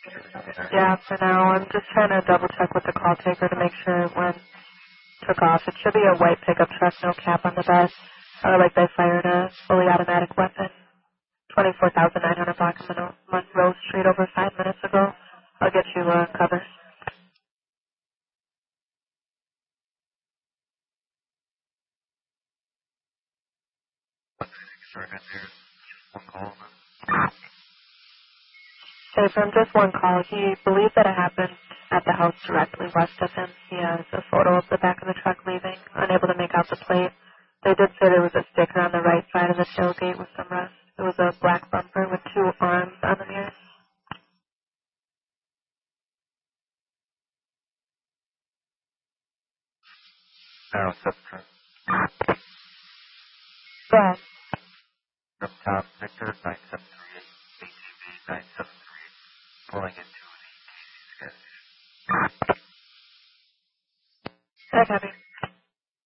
Yeah, for now. I'm just trying to double check with the call taker to make sure when took off. It should be a white pickup truck, no cap on the bed. Like they fired a fully automatic weapon. 24,900 block of Monroe Street over 5 minutes ago. I'll get you cover. Hey, from just one call, he believes that it happened at the house directly west of him. He has a photo of the back of the truck leaving, unable to make out the plate. They did say there was a sticker on the right side of the tailgate with some rust. It was a black bumper with 2 arms on the mirror. Now, September. Go ahead. From Tom Victor 973 ATV 973 pulling into the KC sketch. I copy.